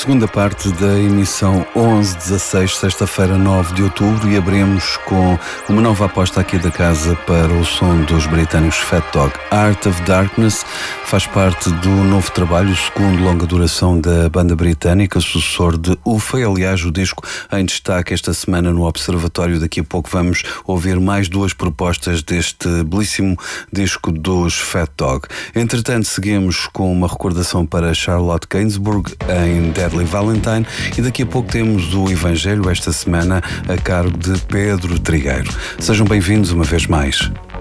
segunda parte da emissão 11-16, sexta-feira, 9 de outubro, e abrimos com uma nova aposta aqui da casa para o som dos britânicos Fat Dog. Art of Darkness faz parte do novo trabalho, o segundo longa duração da banda britânica, sucessor de UFA. Aliás, o disco em destaque esta semana no Observatório. Daqui a pouco vamos ouvir mais duas propostas deste belíssimo disco dos Fat Dog. Entretanto, seguimos com uma recordação para Charlotte Gainsbourg em Deadly Valentine, e daqui a pouco temos o Evangelho esta semana a cargo de Pedro Trigueiro. Sejam bem-vindos uma vez mais.